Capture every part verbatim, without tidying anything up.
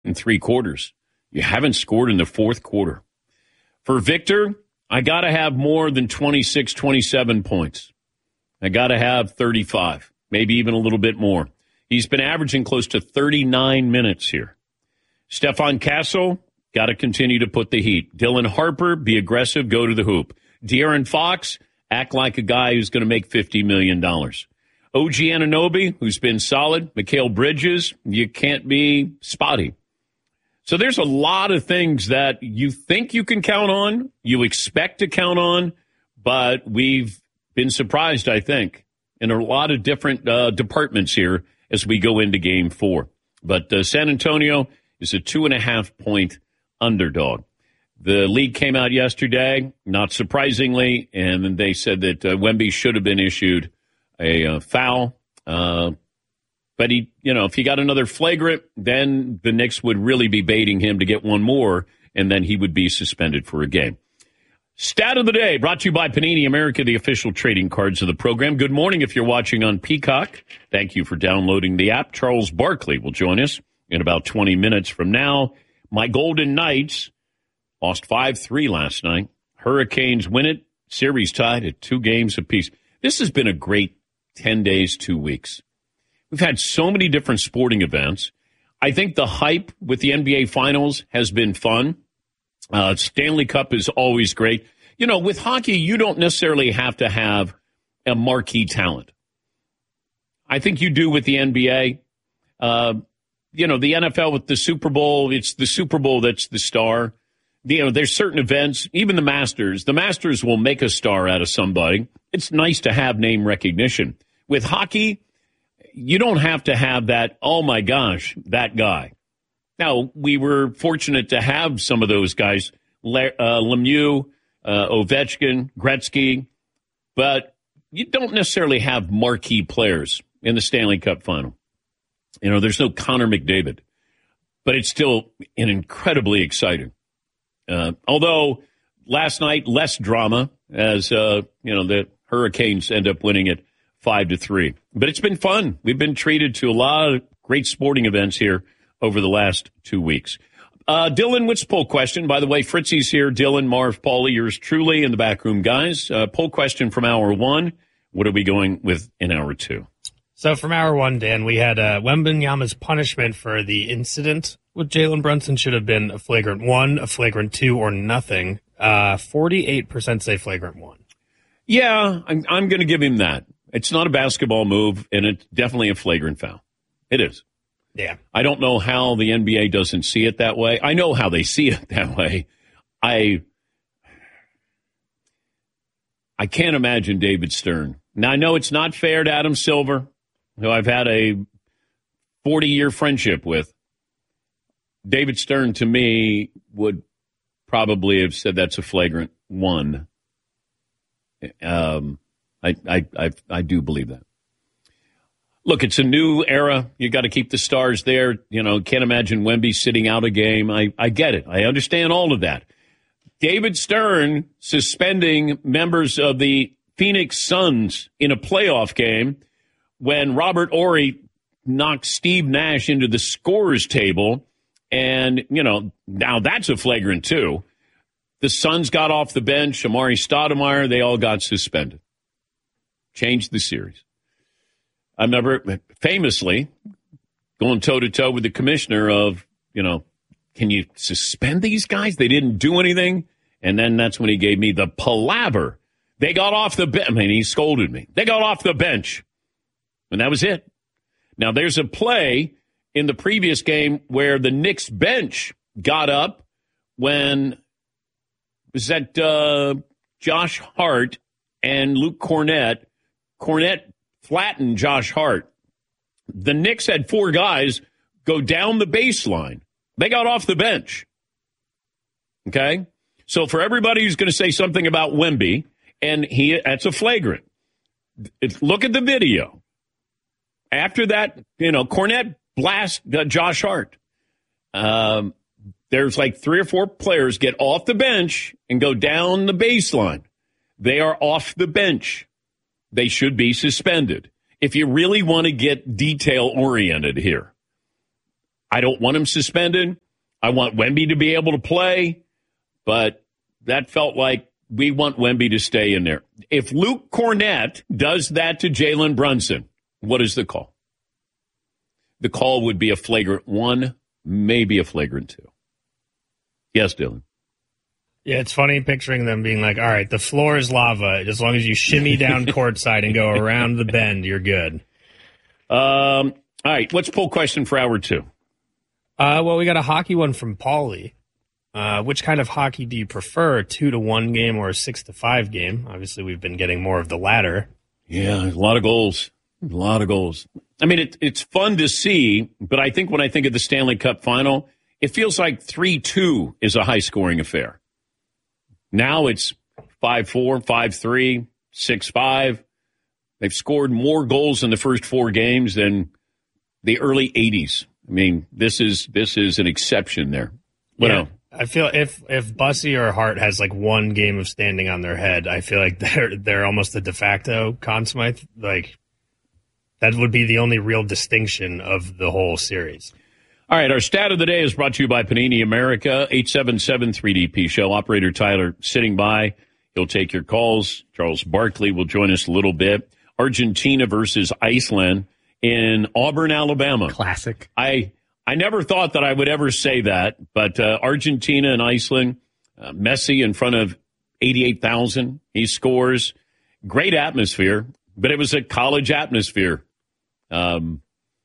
in three quarters. You haven't scored in the fourth quarter. For Victor, I got to have more than twenty-six, twenty-seven points. I got to have thirty-five, maybe even a little bit more. He's been averaging close to thirty-nine minutes here. Stephon Castle, got to continue to put the heat. Dylan Harper, be aggressive, go to the hoop. De'Aaron Fox, act like a guy who's going to make fifty million dollars. O G Anunoby, who's been solid. Mikal Bridges, you can't be spotty. So there's a lot of things that you think you can count on, you expect to count on, but we've been surprised, I think, in a lot of different uh, departments here as we go into game four. But uh, San Antonio is a two and a half point underdog. The league came out yesterday, not surprisingly, and they said that uh, Wemby should have been issued a uh, foul. Uh, but, he, you know, if he got another flagrant, then the Knicks would really be baiting him to get one more, and then he would be suspended for a game. Stat of the day brought to you by Panini America, the official trading cards of the program. Good morning if you're watching on Peacock. Thank you for downloading the app. Charles Barkley will join us in about twenty minutes from now. My Golden Knights lost five three last night. Hurricanes win it. Series tied at two games apiece. This has been a great ten days, two weeks. We've had so many different sporting events. I think the hype with the N B A Finals has been fun. Uh, Stanley Cup is always great. You know, with hockey, you don't necessarily have to have a marquee talent. I think you do with the N B A. Uh, you know, the N F L with the Super Bowl, it's the Super Bowl that's the star. You know, there's certain events, even the Masters. The Masters will make a star out of somebody. It's nice to have name recognition. With hockey, you don't have to have that, oh, my gosh, that guy. Now, we were fortunate to have some of those guys, Le- uh, Lemieux, uh, Ovechkin, Gretzky, but you don't necessarily have marquee players in the Stanley Cup final. You know, there's no Connor McDavid, but it's still an incredibly exciting. Uh, although last night, less drama as, uh, you know, the Hurricanes end up winning it five to three. But it's been fun. We've been treated to a lot of great sporting events here over the last two weeks. Uh, Dylan, what's the poll question? By the way, Fritzy's here. Dylan, Marv, Paulie, yours truly in the back room, guys. Uh, poll question from hour one. What are we going with in hour two? So from hour one, Dan, we had uh, Wembanyama's punishment for the incident with Jalen Brunson should have been a flagrant one, a flagrant two, or nothing. Uh, forty-eight percent say flagrant one. Yeah, I'm, I'm going to give him that. It's not a basketball move, and it's definitely a flagrant foul. It is. Yeah. I don't know how the N B A doesn't see it that way. I know how they see it that way. I I can't imagine David Stern. Now, I know it's not fair to Adam Silver, who I've had a forty-year friendship with. David Stern, to me, would probably have said that's a flagrant one. Um, I, I, I, I do believe that. Look, it's a new era. You got to keep the stars there. You know, can't imagine Wemby sitting out a game. I, I get it. I understand all of that. David Stern suspending members of the Phoenix Suns in a playoff game when Robert Horry knocked Steve Nash into the scorer's table. And, you know, now that's a flagrant two. The Suns got off the bench. Amari Stoudemire, they all got suspended. Changed the series. I remember famously going toe-to-toe with the commissioner of, you know, can you suspend these guys? They didn't do anything. And then that's when he gave me the palaver. They got off the bench. I mean, he scolded me. They got off the bench. And that was it. Now, there's a play in the previous game where the Knicks bench got up when was that uh, Josh Hart and Luke Cornett. Cornett flattened Josh Hart. The Knicks had four guys go down the baseline. They got off the bench. Okay? So for everybody who's going to say something about Wemby, and he that's a flagrant. Look at the video. After that, you know, Cornett blast uh, Josh Hart. Um, there's like three or four players get off the bench and go down the baseline. They are off the bench. They should be suspended. If you really want to get detail-oriented here, I don't want him suspended. I want Wemby to be able to play, but that felt like we want Wemby to stay in there. If Luke Cornett does that to Jalen Brunson, what is the call? The call would be a flagrant one, maybe a flagrant two. Yes, Dylan. Yeah, it's funny picturing them being like, all right, the floor is lava. As long as you shimmy down courtside and go around the bend, you're good. Um, all right, what's poll question for hour two? Uh, well, we got a hockey one from Paulie. Uh, which kind of hockey do you prefer, a two to one game or a six to five game? Obviously, we've been getting more of the latter. Yeah, a lot of goals. A lot of goals. I mean, it, it's fun to see, but I think when I think of the Stanley Cup final, it feels like three two is a high-scoring affair. Now it's five four, five three, six five. They've scored more goals in the first four games than the early eighties. I mean, this is this is an exception there. What yeah. else? I feel if if Bussy or Hart has like one game of standing on their head, I feel like they're they're almost the de facto Conn Smythe. Like that would be the only real distinction of the whole series. All right, our stat of the day is brought to you by Panini America, eight seven seven three D P show. Operator Tyler sitting by. He'll take your calls. Charles Barkley will join us a little bit. Argentina versus Iceland in Auburn, Alabama. Classic. I I never thought that I would ever say that, but uh, Argentina and Iceland, uh, Messi in front of eighty-eight thousand. He scores. Great atmosphere, but it was a college atmosphere. Um,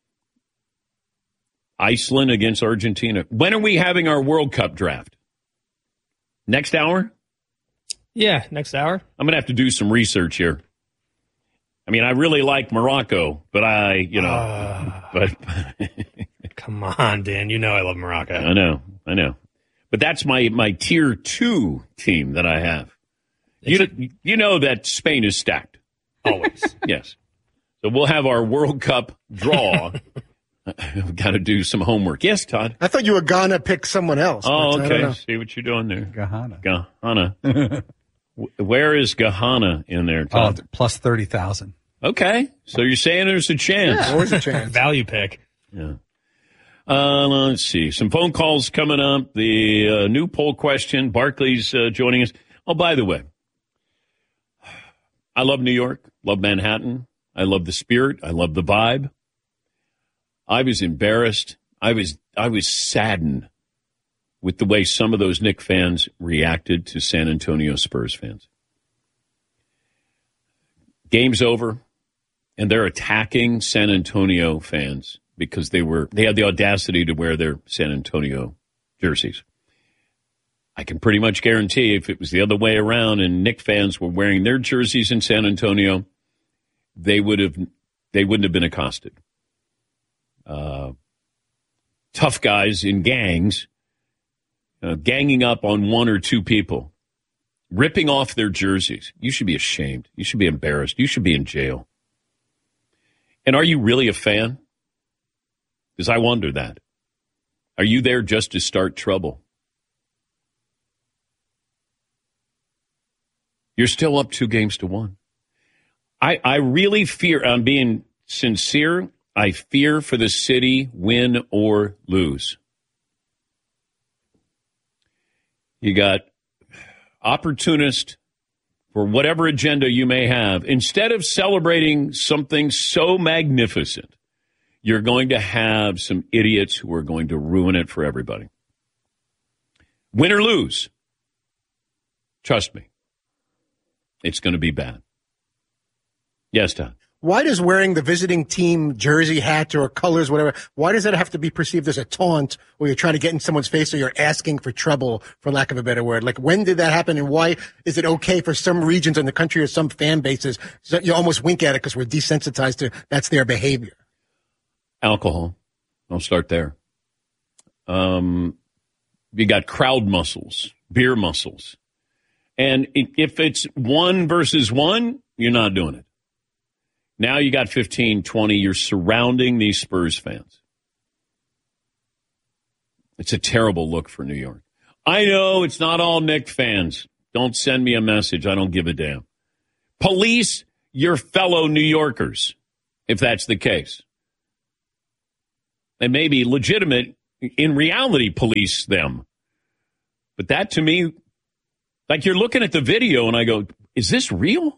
Iceland against Argentina. When are we having our World Cup draft? Next hour? Yeah, next hour. I'm going to have to do some research here. I mean, I really like Morocco, but I, you know, uh, but come on, Dan. You know I love Morocco. I know, I know. But that's my, my tier two team that I have. You, you know that Spain is stacked. Always. Yes. So we'll have our World Cup draw. I've got to do some homework. Yes, Todd. I thought you were going to pick someone else. Oh, okay. See what you're doing there. Gahana. Gahana. Where is Gahana in there, Todd? Oh, plus thirty thousand. Okay. So you're saying there's a chance. Yeah, always a chance. Value pick. Yeah. Uh, let's see. Some phone calls coming up. The uh, new poll question. Barkley's uh, joining us. Oh, by the way, I love New York. Love Manhattan. I love the spirit. I love the vibe. I was embarrassed. I was I was saddened with the way some of those Knicks fans reacted to San Antonio Spurs fans. Game's over, and they're attacking San Antonio fans because they were they had the audacity to wear their San Antonio jerseys. I can pretty much guarantee if it was the other way around and Knicks fans were wearing their jerseys in San Antonio, they would have they wouldn't have been accosted. Uh, tough guys in gangs, uh, ganging up on one or two people, ripping off their jerseys. You should be ashamed. You should be embarrassed. You should be in jail. And are you really a fan? Because I wonder that. Are you there just to start trouble? You're still up two games to one. I, I really fear, I'm being sincere, I fear for the city, win or lose. You got opportunists for whatever agenda you may have. Instead of celebrating something so magnificent, you're going to have some idiots who are going to ruin it for everybody. Win or lose, trust me, it's going to be bad. Yes, Tom. Why does wearing the visiting team jersey, hat, or colors, whatever, why does that have to be perceived as a taunt or you're trying to get in someone's face or you're asking for trouble, for lack of a better word? Like, when did that happen and why is it okay for some regions in the country or some fan bases? So you almost wink at it because we're desensitized to that's their behavior. Alcohol. I'll start there. Um, you got crowd muscles, beer muscles. And if it's one versus one, you're not doing it. Now you got fifteen, twenty. You're surrounding these Spurs fans. It's a terrible look for New York. I know it's not all Knicks fans. Don't send me a message. I don't give a damn. Police your fellow New Yorkers, if that's the case. and maybe legitimate, in reality, police them. But that to me, like you're looking at the video and I go, is this real?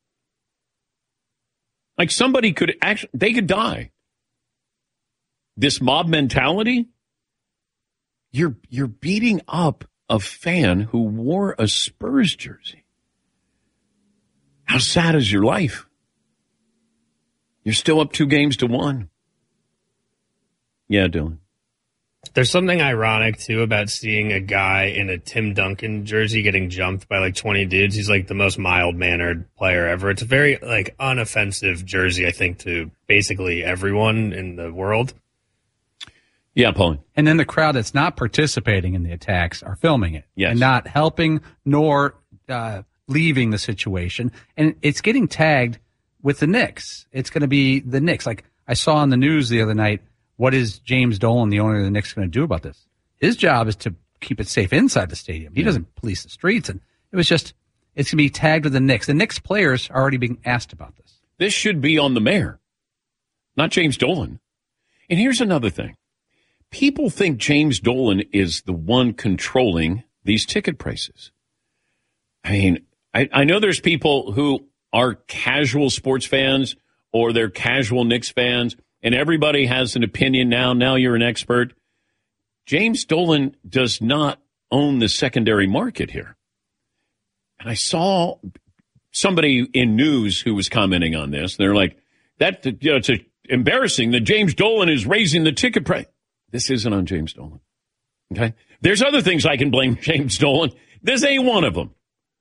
Like somebody could actually, they could die. This mob mentality, you're you're beating up a fan who wore a Spurs jersey. How sad is your life? You're still up two games to one. Yeah, Dylan. There's something ironic, too, about seeing a guy in a Tim Duncan jersey getting jumped by like twenty dudes. He's like the most mild-mannered player ever. It's a very like unoffensive jersey, I think, to basically everyone in the world. Yeah, Paul. And then the crowd that's not participating in the attacks are filming it. Yes. And not helping nor uh, leaving the situation. And it's getting tagged with the Knicks. It's going to be the Knicks. Like I saw on the news the other night, what is James Dolan, the owner of the Knicks, going to do about this? His job is to keep it safe inside the stadium. He yeah. doesn't police the streets. And it was just, it's going to be tagged with the Knicks. The Knicks players are already being asked about this. This should be on the mayor, not James Dolan. And here's another thing. People think James Dolan is the one controlling these ticket prices. I mean, I, I know there's people who are casual sports fans or they're casual Knicks fans, and everybody has an opinion now. Now you're an expert. James Dolan does not own the secondary market here. And I saw somebody in news who was commenting on this. They're like, that, you know, it's a, embarrassing that James Dolan is raising the ticket price. This isn't on James Dolan. Okay? There's other things I can blame James Dolan. This ain't one of them.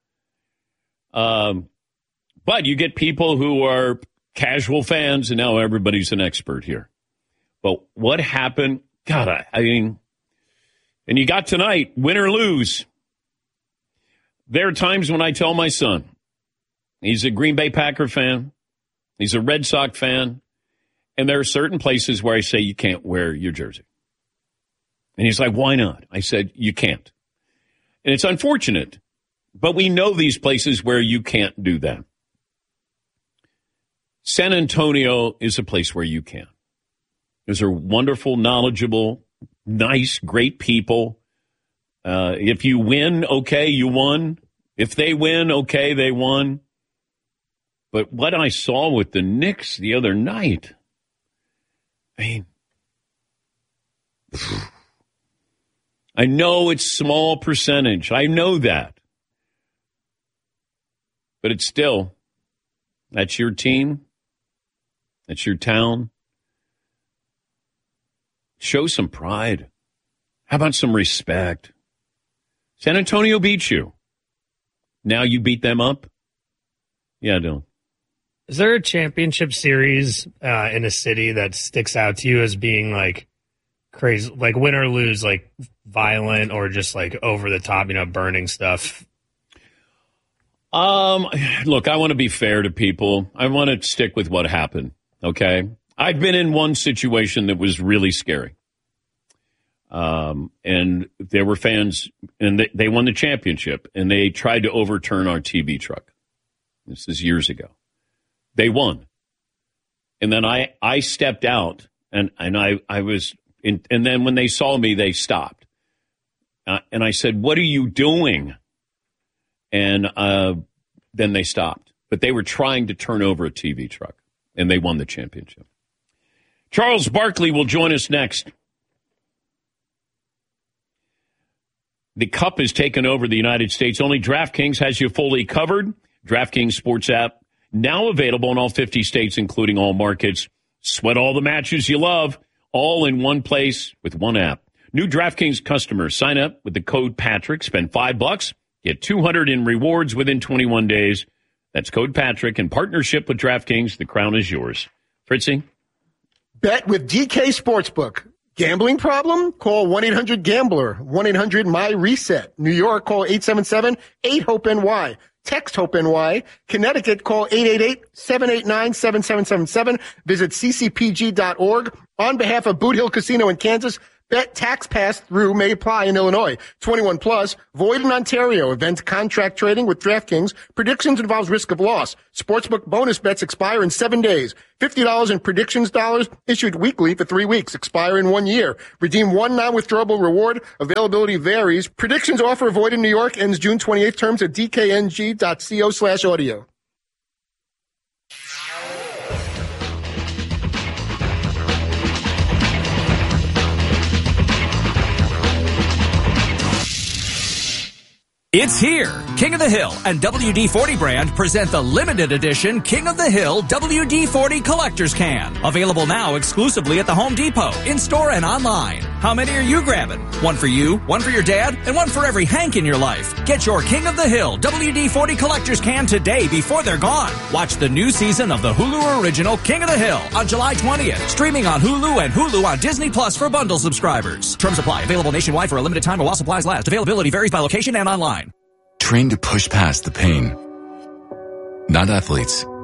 Um, but you get people who are casual fans, and now everybody's an expert here. But what happened? God, I, I mean, and you got tonight, win or lose. There are times when I tell my son, he's a Green Bay Packer fan, he's a Red Sox fan, and there are certain places where I say you can't wear your jersey. And he's like, why not? I said, you can't. And it's unfortunate, but we know these places where you can't do that. San Antonio is a place where you can. Those are wonderful, knowledgeable, nice, great people. Uh, if you win, okay, you won. If they win, okay, they won. But what I saw with the Knicks the other night, I mean, I know it's small percentage. I know that. But it's still, that's your team. That's your town. Show some pride. How about some respect? San Antonio beat you. Now you beat them up? Yeah, Dylan. Is there a championship series uh, in a city that sticks out to you as being like crazy, like win or lose, like violent or just like over the top, you know, burning stuff? Um, look, I want to be fair to people. I want to stick with what happened. Okay. I've been in one situation that was really scary. Um, and there were fans and they, they won the championship and they tried to overturn our T V truck. This is years ago. They won. And then I, I stepped out and, and I, I was in, and then when they saw me, they stopped. Uh, and I said, what are you doing? And, uh, then they stopped, but they were trying to turn over a T V truck and they won the championship. Charles Barkley will join us next. The Cup has taken over the United States. Only DraftKings has you fully covered. DraftKings Sports app now available in all fifty states, including all markets. Sweat all the matches you love, all in one place with one app. New DraftKings customers sign up with the code Patrick. Spend five bucks, get two hundred in rewards within twenty-one days. That's code Patrick in partnership with DraftKings. The crown is yours. Fritzy? Bet with D K Sportsbook. Gambling problem? Call one eight hundred gambler. one eight hundred my reset. New York, call eight seven seven eight hope N Y. Text HOPE-NY. Connecticut, call eight eight eight seven eight nine seven seven seven seven. Visit c c p g dot org. On behalf of Boot Hill Casino in Kansas, Bet tax pass-through may apply in Illinois. twenty-one plus, void in Ontario. Event contract trading with DraftKings. Predictions involves risk of loss. Sportsbook bonus bets expire in seven days. fifty dollars in predictions dollars issued weekly for three weeks. Expire in one year. Redeem one non-withdrawable reward. Availability varies. Predictions offer void in New York. Ends June twenty-eighth. Terms at d k n g dot co slash audio. It's here. King of the Hill and W D forty brand present the limited edition King of the Hill W D forty Collector's Can. Available now exclusively at the Home Depot, in-store and online. How many are you grabbing? One for you, one for your dad, and one for every Hank in your life. Get your King of the Hill W D forty Collector's Can today before they're gone. Watch the new season of the Hulu original King of the Hill on July twentieth. Streaming on Hulu and Hulu on Disney Plus for bundle subscribers. Terms apply. Available nationwide for a limited time while supplies last. Availability varies by location and online. Trained to push past the pain. Not athletes,